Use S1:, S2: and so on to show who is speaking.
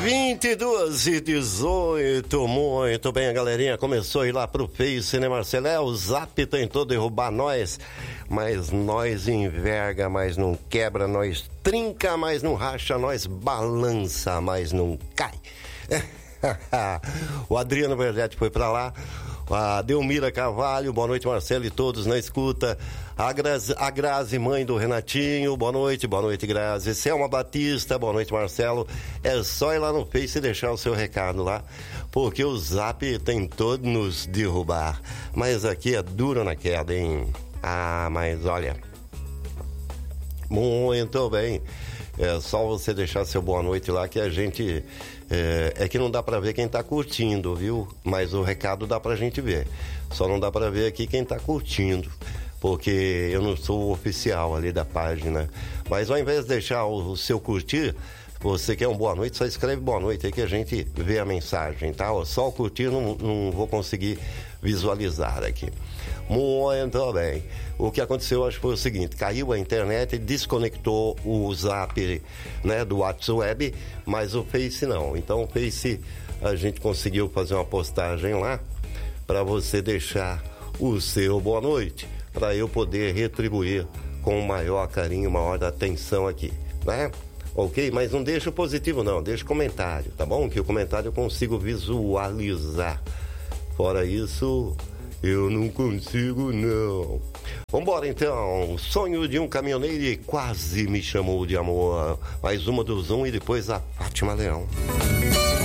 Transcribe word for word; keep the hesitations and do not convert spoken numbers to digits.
S1: vinte e duas e dezoito, muito bem, a galerinha começou a ir lá pro Face, né, Marcelo? É, o Zap tentou derrubar nós, mas nós enverga, mas não quebra, nós trinca, mas não racha, nós balança, mas não cai. O Adriano Verdade foi pra lá, a Delmira Carvalho, boa noite, Marcelo, e todos na escuta. A Grazi, a Grazi, mãe do Renatinho, boa noite, boa noite, Grazi. Selma Batista, boa noite, Marcelo. É só ir lá no Face e deixar o seu recado lá, porque o Zap tentou nos derrubar. Mas aqui é duro na queda, hein? Ah, mas olha, muito bem. É só você deixar seu boa noite lá que a gente... É, é que não dá pra ver quem tá curtindo, viu? Mas o recado dá pra gente ver. Só não dá pra ver aqui quem tá curtindo, porque eu não sou o oficial ali da página. Mas ao invés de deixar o, o seu curtir, você quer um boa noite, só escreve boa noite aí que a gente vê a mensagem, tá? Só o curtir não, não vou conseguir visualizar aqui. Muito bem. O que aconteceu, acho que foi o seguinte: caiu a internet e desconectou o Zap, né, do WhatsApp, mas o Face não. Então o Face, a gente conseguiu fazer uma postagem lá para você deixar o seu boa noite, para eu poder retribuir com o maior carinho, maior atenção aqui, né? Ok? Mas não deixa o positivo não, deixa o comentário, tá bom? Que o comentário eu consigo visualizar. Fora isso, eu não consigo não. Vambora então, Sonho de um Caminhoneiro e Quase Me Chamou de Amor. Mais uma do Zoom e depois a Fátima Leão.